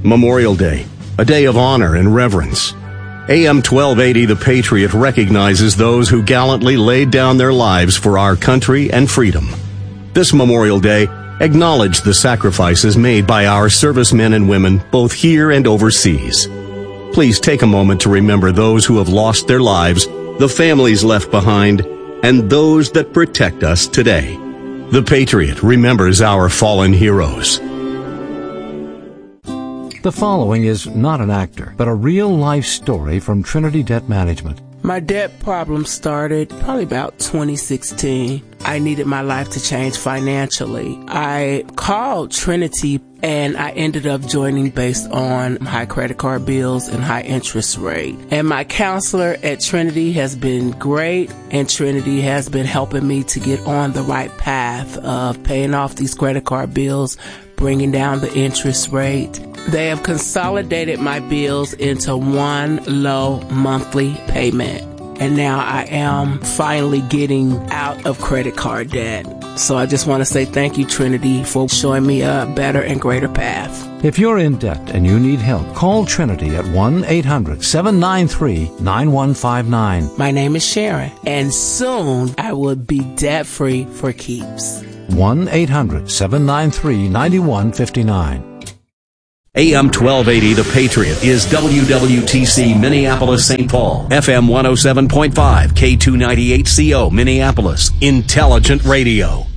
Memorial Day, a day of honor and reverence. AM 1280 The Patriot recognizes those who gallantly laid down their lives for our country and freedom. This Memorial Day, acknowledge the sacrifices made by our servicemen and women both here and overseas. Please take a moment to remember those who have lost their lives, the families left behind, and those that protect us today. The Patriot remembers our fallen heroes. The following is not an actor, but a real-life story from Trinity Debt Management. My debt problem started probably about 2016. I needed my life to change financially. I called Trinity and I ended up joining based on high credit card bills and high interest rate. And my counselor at Trinity has been great, and Trinity has been helping me to get on the right path of paying off these credit card bills, bringing down the interest rate. They have consolidated my bills into one low monthly payment. And now I am finally getting out of credit card debt. So I just want to say thank you, Trinity, for showing me a better and greater path. If you're in debt and you need help, call Trinity at 1-800-793-9159. My name is Sharon, and soon I will be debt-free for keeps. 1-800-793-9159. AM 1280 The Patriot is WWTC Minneapolis St. Paul, FM 107.5, K298CO Minneapolis, Intelligent Radio.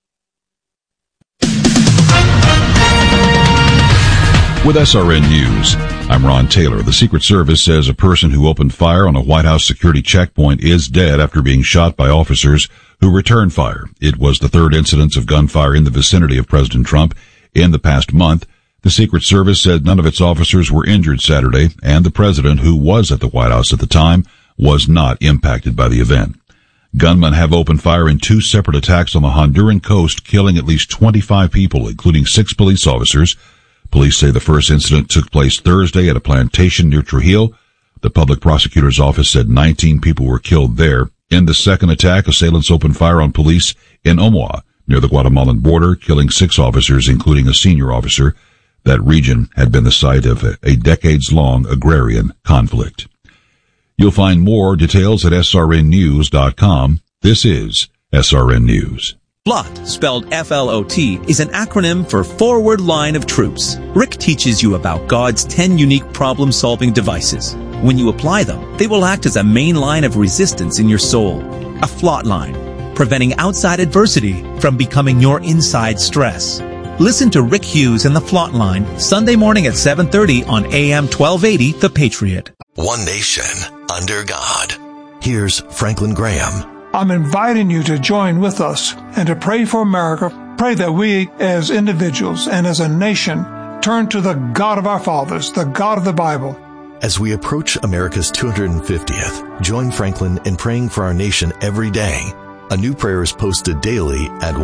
With SRN News, I'm Ron Taylor. The Secret Service says a person who opened fire on a White House security checkpoint is dead after being shot by officers who returned fire. It was the third incidence of gunfire in the vicinity of President Trump in the past month. The Secret Service said none of its officers were injured Saturday, and the president, who was at the White House at the time, was not impacted by the event. Gunmen have opened fire in two separate attacks on the Honduran coast, killing at least 25 people, including 6 police officers. Police say the first incident took place Thursday at a plantation near Trujillo. The public prosecutor's office said 19 people were killed there. In the second attack, assailants opened fire on police in Omaha, near the Guatemalan border, killing 6 officers, including a senior officer. That region had been the site of a decades-long agrarian conflict. You'll find more details at srnnews.com. This is SRN News. FLOT, spelled F-L-O-T, is an acronym for Forward Line of Troops. Rick teaches you about God's 10 unique problem-solving devices. When you apply them, they will act as a main line of resistance in your soul. A FLOT line, preventing outside adversity from becoming your inside stress. Listen to Rick Hughes and the FLOT Line Sunday morning at 7:30 on AM 1280 The Patriot. One nation under God. Here's Franklin Graham. I'm inviting you to join with us and to pray for America. Pray that we as individuals and as a nation turn to the God of our fathers, the God of the Bible. As we approach America's 250th, join Franklin in praying for our nation every day. A new prayer is posted daily at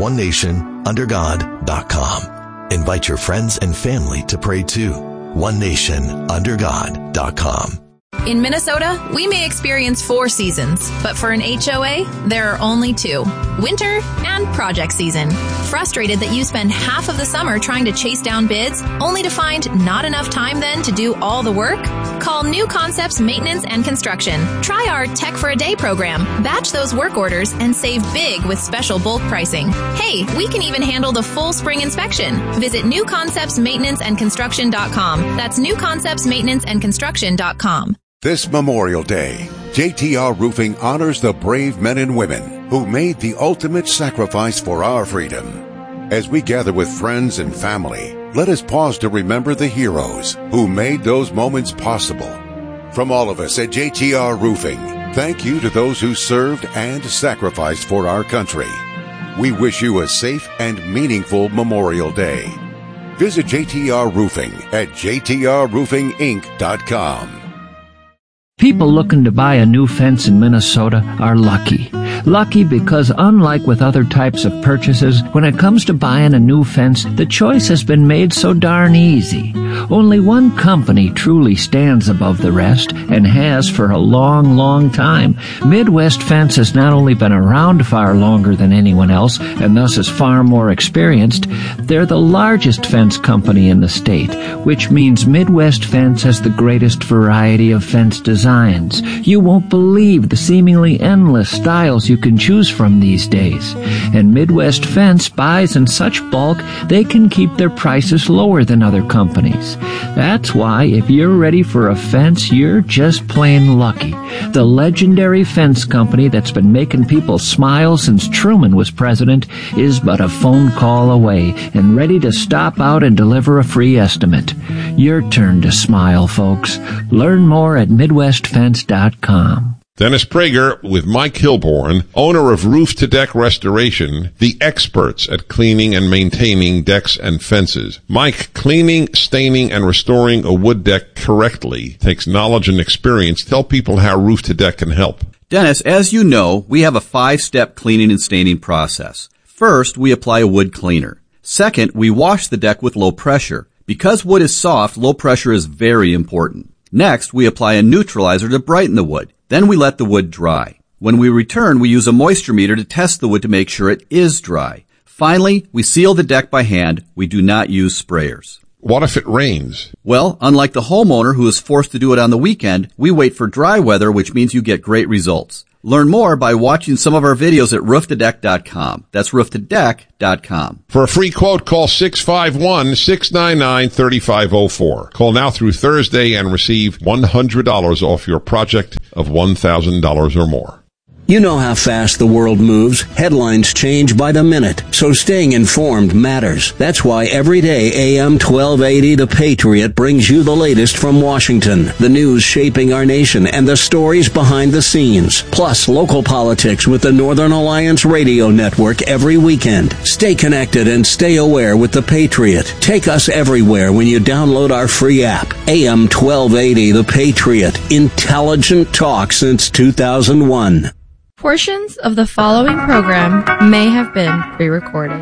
onenationundergod.com. Invite your friends and family to pray too. onenationundergod.com. In Minnesota, we may experience 4 seasons, but for an HOA, there are only 2. Winter and project season. Frustrated that you spend half of the summer trying to chase down bids, only to find not enough time then to do all the work? Call New Concepts Maintenance and Construction. Try our Tech for a Day program. Batch those work orders and save big with special bulk pricing. Hey, we can even handle the full spring inspection. Visit newconceptsmaintenanceandconstruction.com. That's newconceptsmaintenanceandconstruction.com. This Memorial Day, JTR Roofing honors the brave men and women who made the ultimate sacrifice for our freedom. As we gather with friends and family, let us pause to remember the heroes who made those moments possible. From all of us at JTR Roofing, thank you to those who served and sacrificed for our country. We wish you a safe and meaningful Memorial Day. Visit JTR Roofing at jtrroofinginc.com. People looking to buy a new fence in Minnesota are lucky. Lucky because unlike with other types of purchases, when it comes to buying a new fence, the choice has been made so darn easy. Only one company truly stands above the rest, and has for a long, long time. Midwest Fence has not only been around far longer than anyone else, and thus is far more experienced, they're the largest fence company in the state, which means Midwest Fence has the greatest variety of fence designs. You won't believe the seemingly endless styles you can choose from these days. And Midwest Fence buys in such bulk, they can keep their prices lower than other companies. That's why if you're ready for a fence, you're just plain lucky. The legendary fence company that's been making people smile since Truman was president is but a phone call away and ready to stop out and deliver a free estimate. Your turn to smile, folks. Learn more at MidwestFence.com. Dennis Prager with Mike Hilborn, owner of Roof to Deck Restoration, the experts at cleaning and maintaining decks and fences. Mike, cleaning, staining, and restoring a wood deck correctly takes knowledge and experience. Tell people how Roof to Deck can help. Dennis, as you know, we have a 5-step cleaning and staining process. First, we apply a wood cleaner. Second, we wash the deck with low pressure. Because wood is soft, low pressure is very important. Next, we apply a neutralizer to brighten the wood. Then we let the wood dry. When we return, we use a moisture meter to test the wood to make sure it is dry. Finally, we seal the deck by hand. We do not use sprayers. What if it rains? Well, unlike the homeowner who is forced to do it on the weekend, we wait for dry weather, which means you get great results. Learn more by watching some of our videos at rooftodeck.com. That's rooftodeck.com. For a free quote, call 651-699-3504. Call now through Thursday and receive $100 off your project of $1,000 or more. You know how fast the world moves. Headlines change by the minute, so staying informed matters. That's why every day AM 1280 The Patriot brings you the latest from Washington, the news shaping our nation, and the stories behind the scenes. Plus, local politics with the Northern Alliance Radio Network every weekend. Stay connected and stay aware with The Patriot. Take us everywhere when you download our free app. AM 1280 The Patriot. Intelligent talk since 2001. Portions of the following program may have been pre-recorded.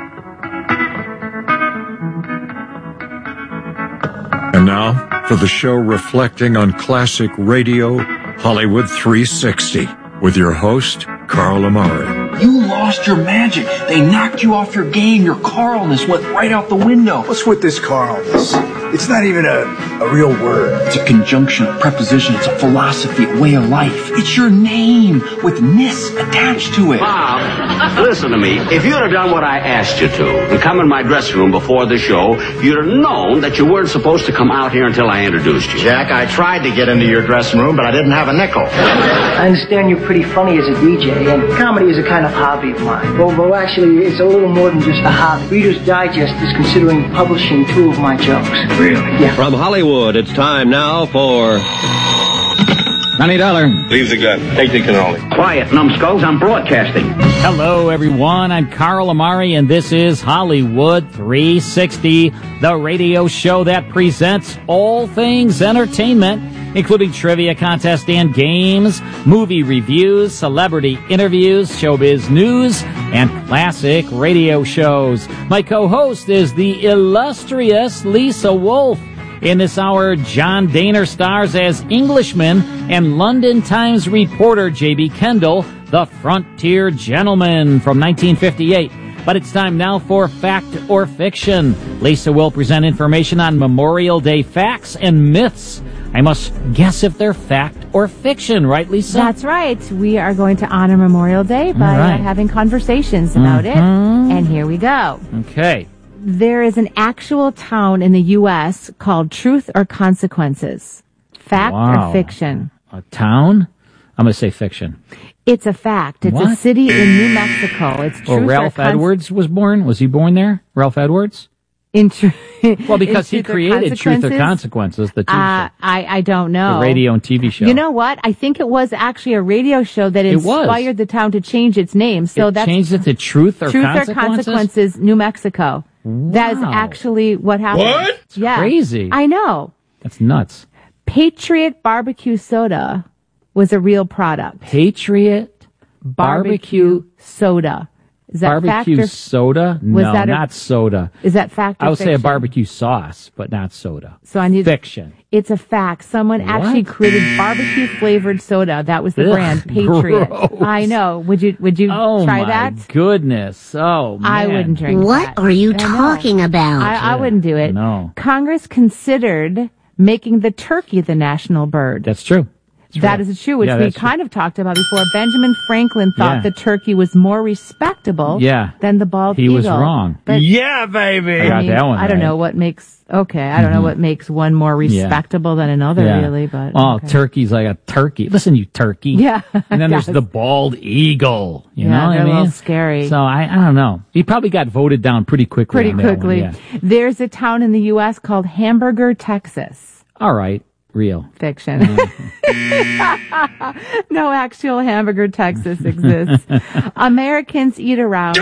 And now, for the show reflecting on classic radio, Hollywood 360, with your host, Carl Amari. You lost your magic. They knocked you off your game. Your Carlness went right out the window. What's with this Carlness? It's not even a real word. It's a conjunction, a preposition. It's a philosophy, a way of life. It's your name with "ness" attached to it. Bob, listen to me. If you'd have done what I asked you to and come in my dressing room before the show, you'd have known that you weren't supposed to come out here until I introduced you. Jack, I tried to get into your dressing room, but I didn't have a nickel. I understand you're pretty funny as a DJ, and comedy is a kind of hobby of mine. Well, actually, it's a little more than just a hobby. Reader's Digest is considering publishing 2 of my jokes. Really? Yeah. From Hollywood, it's time now for $20. Leave the gun. Take the cannoli. Quiet, numbskulls. I'm broadcasting. Hello, everyone. I'm Carl Amari, and this is Hollywood 360, the radio show that presents all things entertainment, including trivia contest and games, movie reviews, celebrity interviews, showbiz news, and classic radio shows. My co-host is the illustrious Lisa Wolf. In this hour, John Daner stars as Englishman and London Times reporter J.B. Kendall, the Frontier Gentleman from 1958. But it's time now for Fact or Fiction. Lisa will present information on Memorial Day facts and myths. I must guess if they're fact or fiction, right, Lisa? That's right. We are going to honor Memorial Day by having conversations about it. And here we go. Okay. There is an actual town in the U.S. called Truth or Consequences. Fact or fiction? A town? I'm going to say fiction. It's a fact. It's a city in New Mexico. It's Truth or Ralph Edwards was born? Was he born there? Ralph Edwards? Well, because he created Truth or Consequences, the TV show. I don't know. The radio and TV show. You know what? I think it was actually a radio show that inspired the town to change its name. So that's changed it to Truth or Consequences, New Mexico. Wow. That is actually what happened. What? It's crazy. I know. That's nuts. Patriot Barbecue Soda was a real product. Patriot Barbecue Soda. Is that barbecue fact or, soda? No, not soda. Is that fact or I would say a fiction? barbecue sauce, but not soda. So I need fiction. It's a fact. Someone actually created barbecue flavored soda. That was the brand Patriot. Gross. I know. Would you try that? Oh my goodness. Oh man. I wouldn't drink What that. are you I know. talking about? I wouldn't do it. No. Congress considered making the turkey the national bird. That's true. That is true, which we kind of talked about before. Benjamin Franklin thought the turkey was more respectable than the bald eagle. He was wrong. But, yeah, baby. I got that one. I don't know what makes, I don't know what makes one more respectable than another, really. But turkey's like a turkey. Listen, you turkey. Yeah. And then there's the bald eagle. You know what I they're mean? a little scary. So I don't know. He probably got voted down pretty quickly. Pretty on that quickly. one, There's a town in the U.S. called Hamburger, Texas. All right. Real. Fiction. No actual Hamburger, Texas exists. Americans eat around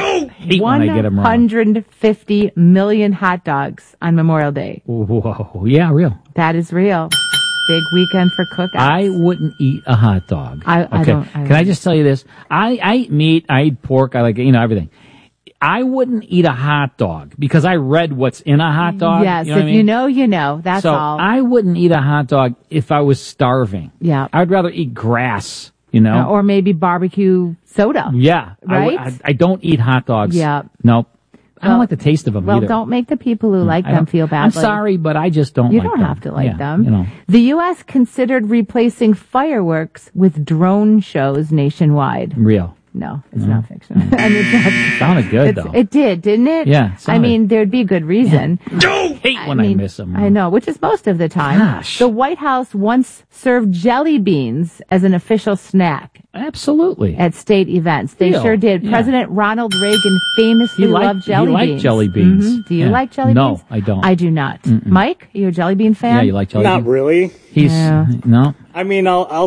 150 million hot dogs on Memorial Day. Whoa. Yeah, real. That is real. Big weekend for cookouts. I wouldn't eat a hot dog. I don't. Can I just tell you this? I eat meat. I eat pork. I like, everything. I wouldn't eat a hot dog because I read what's in a hot dog. Yes, you know if you know, you know. That's so all. I wouldn't eat a hot dog if I was starving. Yeah. I would rather eat grass, you know. Or maybe barbecue soda. Yeah. Right? I don't eat hot dogs. Yeah. Nope. I don't like the taste of them either. Well, don't make the people who like them feel badly. I'm sorry, but I just don't like them. You don't have to like them. You know. The U.S. considered replacing fireworks with drone shows nationwide. Real. No, it's not fiction. And it's not, sounded good, though. It did, didn't it? Yeah. I mean, there'd be a good reason. I hate when I miss them. I know, which is most of the time. Gosh. The White House once served jelly beans as an official snack. Absolutely. At state events. They Real. sure did. Yeah. President Ronald Reagan famously loved jelly beans. He liked jelly beans. Mm-hmm. Do you like jelly beans? No, I don't. I do not. Mike, are you a jelly bean fan? Yeah, you like jelly beans? Not really. No. I mean,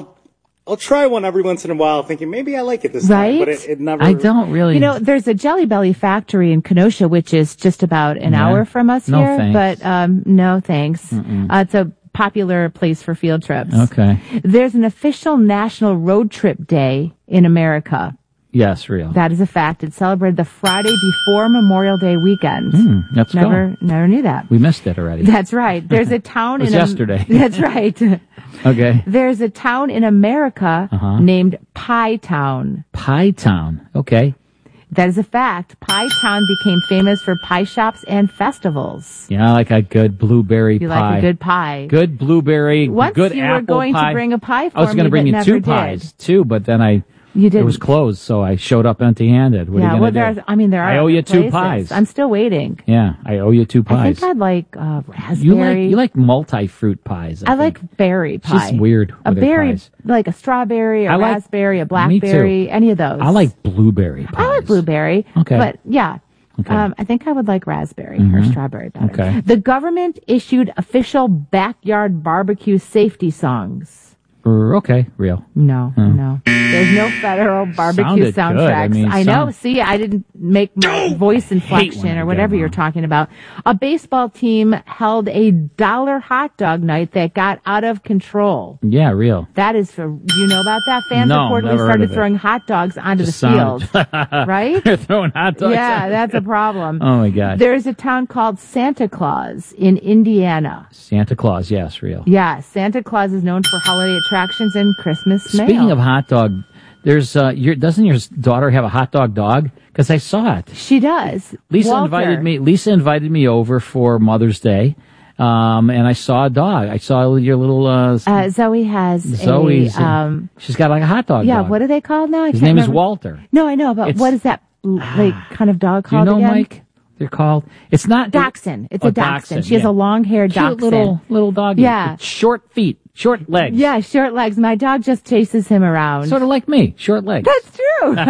I'll try one every once in a while, thinking maybe I like it this Right? time, but it never. I don't really. You know, there's a Jelly Belly factory in Kenosha, which is just about an hour from us No, here. thanks. But no thanks. It's a popular place for field trips. Okay. There's an official National Road Trip Day in America. Yes, real. That is a fact. It's celebrated the Friday before Memorial Day weekend. Let's go. Never knew that. We missed it already. That's right. There's a town It was yesterday. That's right. Okay. There's a town in America named Pie Town. Pie Town. Okay. That is a fact. Pie Town became famous for pie shops and festivals. Yeah, I like a good blueberry You pie. like a good pie. Good blueberry, Once good you were apple going pie. to bring a pie for I was me, going to bring but you never two did. pies, too, but then You it didn't. was closed, so I showed up empty-handed. What are you going to do? there are I owe other you two places. pies. I'm still waiting. Yeah, I owe you two I pies. think I'd like raspberry. You like multi-fruit pies. I like berry She's pie. weird A with her berry, pies. like a strawberry, a I like- raspberry, a Me blackberry, too. any of those. I like blueberry pies. I like blueberry. Okay. But yeah. Okay. I think I would like raspberry or strawberry better. Okay. The government issued official backyard barbecue safety songs. Okay, real. No. There's no federal barbecue Sounded good. I soundtracks. mean, know. See, I didn't make my voice inflection or whatever you're talking about. A baseball team held a $1 hot dog night that got out of control. Yeah, real. That is for, do you know about that? Fans No, reportedly never heard started of it. throwing hot dogs onto Just the field. sounded- Right? They're throwing hot dogs. Yeah, that's a problem. Oh my God. There's a town called Santa Claus in Indiana. Santa Claus, yes, real. Yeah, Santa Claus is known for holiday attractions and Christmas mail. Speaking of hot dog, there's doesn't your daughter have a hot dog? Because I saw it. She does. Lisa Walter. Lisa invited me over for Mother's Day, and I saw a dog. I saw your little Zoe has Zoe's. She's got like a hot dog. Yeah, dog. what are they called now? His name is Walter. No, I know, but It's- what is that kind of dog Do you called know, again? Mike? They're called. It's not Dachshund. It's a dachshund. She has yeah. a long-haired Cute dachshund. little doggy. Yeah. With short feet, short legs. Yeah, short legs. My dog just chases him around. Sort of like me, short legs. That's true. You're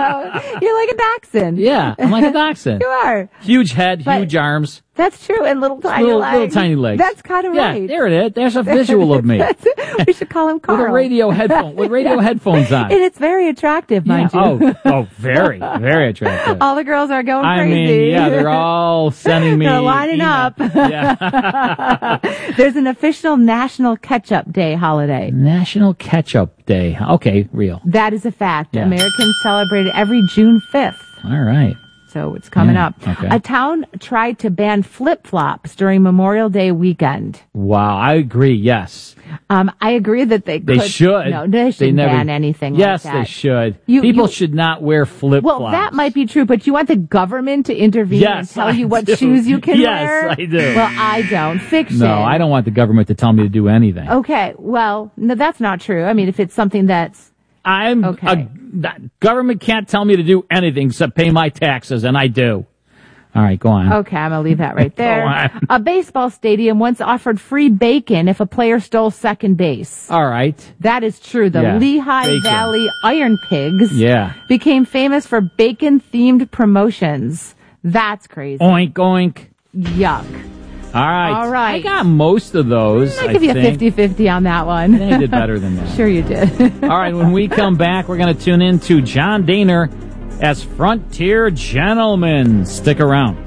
like a dachshund. Yeah, I'm like a dachshund. You are. Huge head, But- huge arms. That's true, and little tiny legs. Little tiny legs. That's kind of Yeah, right. there it is. There's a visual of me. We should call him Carl. With a radio headphone, with radio headphones on. And it's very attractive, mind you. Oh, very, very attractive. All the girls are going I crazy. mean, yeah, they're all sending me. They're lining up. Yeah. There's an official National Ketchup Day holiday. National Ketchup Day. Okay, real. That is a fact. Yeah. Americans celebrate it every June 5th. All right. So it's coming up. Okay. A town tried to ban flip-flops during Memorial Day weekend. Wow, I agree, yes. I agree that they could. They should. No, they shouldn't ban anything yes, like that. Yes, they should. People should not wear flip-flops. Well, that might be true, but you want the government to intervene and tell you what shoes you can wear? Yes, I do. Well, I don't. Fiction. No, I don't want the government to tell me to do anything. Okay, well, no, that's not true. I mean, if it's something that's... The government can't tell me to do anything except pay my taxes, and I do. All right, go on. Okay, I'm going to leave that right there. Go on. A baseball stadium once offered free bacon if a player stole second base. All right. That is true. The Lehigh Valley Iron Pigs became famous for bacon-themed promotions. That's crazy. Oink, oink. Yuck. All right. All right. I got most of those. I'll give you a 50-50 on that one. I think I did better than that. Sure you did. All right, when we come back, we're going to tune in to John Daner as Frontier Gentleman. Stick around.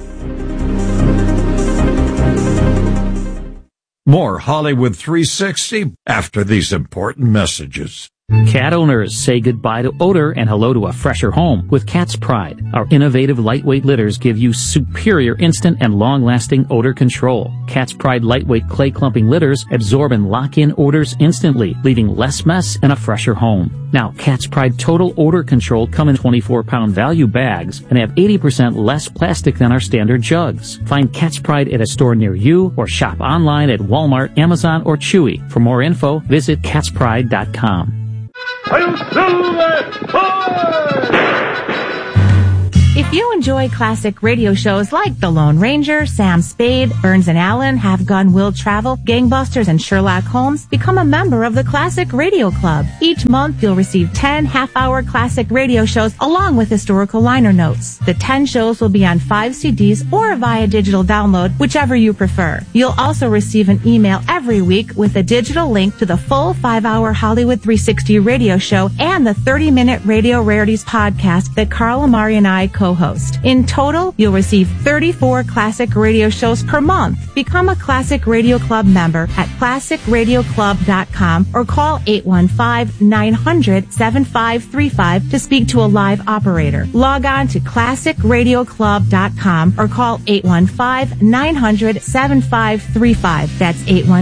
More Hollywood 360 after these important messages. Cat owners say goodbye to odor and hello to a fresher home with Cat's Pride. Our innovative lightweight litters give you superior instant and long-lasting odor control. Cat's Pride lightweight clay clumping litters absorb and lock in odors instantly, leaving less mess and a fresher home. Now, Cat's Pride Total Odor Control come in 24-pound value bags and have 80% less plastic than our standard jugs. Find Cat's Pride at a store near you or shop online at Walmart, Amazon, or Chewy. For more info, visit catspride.com. If you enjoy classic radio shows like The Lone Ranger, Sam Spade, Burns and Allen, Have Gun Will Travel, Gangbusters, and Sherlock Holmes, become a member of the Classic Radio Club. Each month, you'll receive 10 half-hour classic radio shows along with historical liner notes. The 10 shows will be on 5 CDs or via digital download, whichever you prefer. You'll also receive an email every week with a digital link to the full 5-hour Hollywood 360 radio show and the 30-minute Radio Rarities podcast that Carl Amari and I co-host. In total, you'll receive 34 classic radio shows per month. Become a Classic Radio Club member at classicradioclub.com or call 815-900-7535 to speak to a live operator. Log on to classicradioclub.com or call 815-900-7535. That's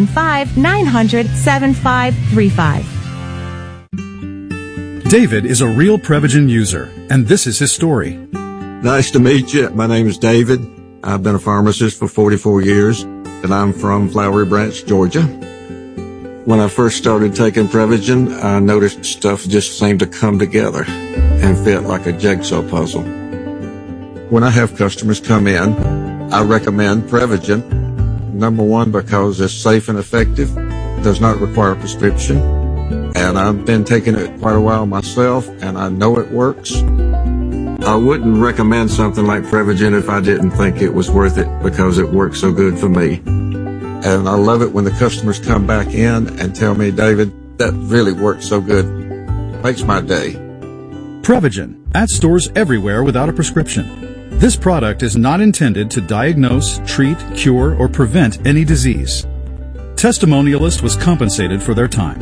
815-900-7535. David is a real Prevagen user, and this is his story. Nice to meet you. My name is David. I've been a pharmacist for 44 years, and I'm from Flowery Branch, Georgia. When I first started taking Prevagen, I noticed stuff just seemed to come together and fit like a jigsaw puzzle. When I have customers come in, I recommend Prevagen. Number one, because it's safe and effective, does not require a prescription, and I've been taking it quite a while myself, and I know it works. I wouldn't recommend something like Prevagen if I didn't think it was worth it because it works so good for me. And I love it when the customers come back in and tell me, David, that really works so good. Makes my day. Prevagen, at stores everywhere without a prescription. This product is not intended to diagnose, treat, cure, or prevent any disease. Testimonialist was compensated for their time.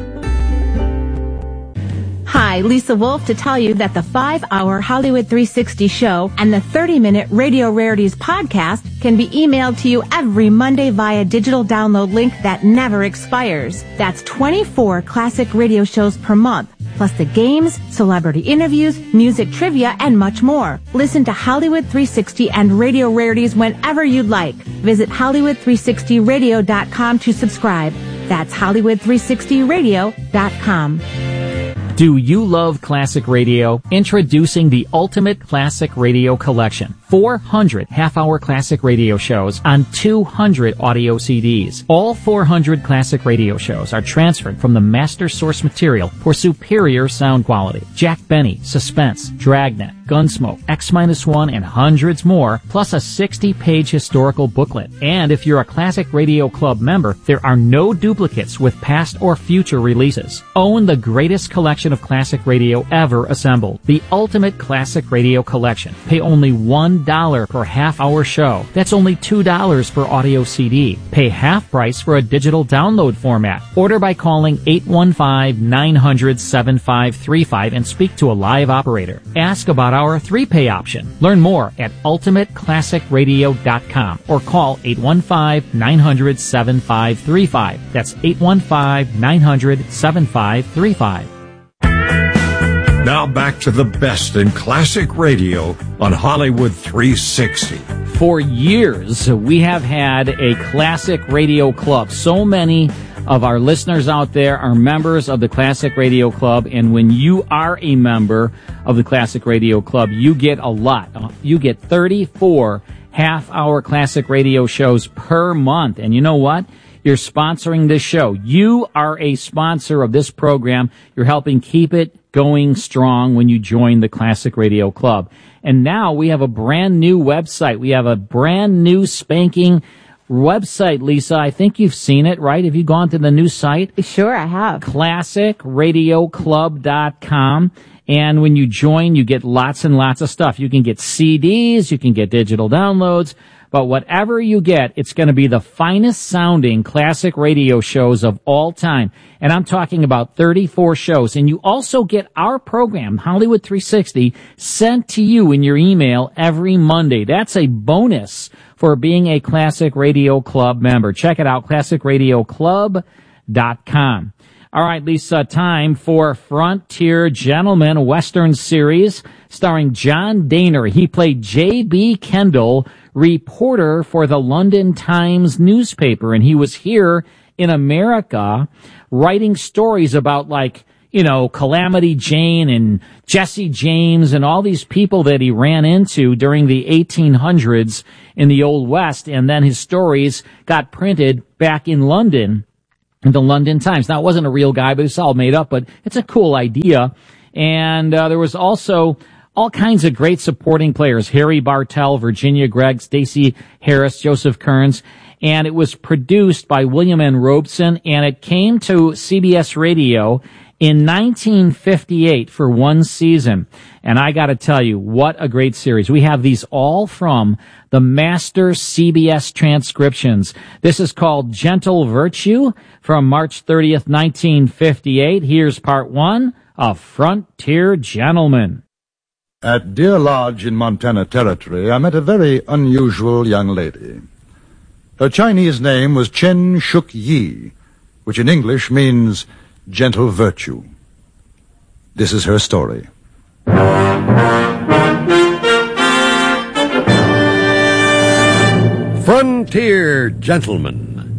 Hi, Lisa Wolf to tell you that the 5-hour Hollywood 360 show and the 30-minute Radio Rarities podcast can be emailed to you every Monday via digital download link that never expires. That's 24 classic radio shows per month, plus the games, celebrity interviews, music trivia, and much more. Listen to Hollywood 360 and Radio Rarities whenever you'd like. Visit Hollywood360radio.com to subscribe. That's Hollywood360radio.com. Do you love classic radio? Introducing the Ultimate Classic Radio Collection. 400 half-hour classic radio shows on 200 audio CDs. All 400 classic radio shows are transferred from the master source material for superior sound quality. Jack Benny, Suspense, Dragnet, Gunsmoke, X-1, and hundreds more, plus a 60-page historical booklet. And if you're a Classic Radio Club member, there are no duplicates with past or future releases. Own the greatest collection of classic radio ever assembled. The Ultimate Classic Radio Collection. Pay only $1 per half-hour show. That's only $2 per audio CD. Pay half price for a digital download format. Order by calling 815-900-7535 and speak to a live operator. Ask about our 3-pay option. Learn more at ultimateclassicradio.com or call 815-900-7535. That's 815-900-7535. Now back to the best in classic radio on Hollywood 360. For years, we have had a classic radio club. So many of our listeners out there are members of the Classic Radio Club, and when you are a member of the Classic Radio Club, you get a lot. You get 34 half-hour classic radio shows per month. And you know what? You're sponsoring this show. You are a sponsor of this program. You're helping keep it going strong when you join the Classic Radio Club. And now we have a brand new website. We have a brand new spanking website, Lisa. I think you've seen it, right? Have you gone to the new site? Sure, I have. ClassicRadioClub.com. And when you join, you get lots and lots of stuff. You can get CDs, you can get digital downloads, but whatever you get, it's going to be the finest sounding classic radio shows of all time. And I'm talking about 34 shows. And you also get our program, Hollywood 360, sent to you in your email every Monday. That's a bonus for being a Classic Radio Club member. Check it out, classicradioclub.com. All right, Lisa, time for Frontier Gentlemen, a Western series starring John Dehner. He played J.B. Kendall, reporter for the London Times newspaper, and he was here in America writing stories about, like, you know, Calamity Jane and Jesse James and all these people that he ran into during the 1800s in the Old West, and then his stories got printed back in London in the London Times. Now, it wasn't a real guy, but it's all made up, but it's a cool idea. And there was also all kinds of great supporting players: Harry Bartell, Virginia Gregg, Stacey Harris, Joseph Kearns. And it was produced by William N. Robeson, and it came to CBS Radio in 1958 for one season. And I got to tell you, what a great series. We have these all from the master CBS transcriptions. This is called Gentle Virtue from March 30th, 1958. Here's part one of Frontier Gentlemen. At Deer Lodge in Montana Territory, I met a very unusual young lady. Her Chinese name was Chen Shuk Yi, which in English means gentle virtue. This is her story. Frontier Gentlemen.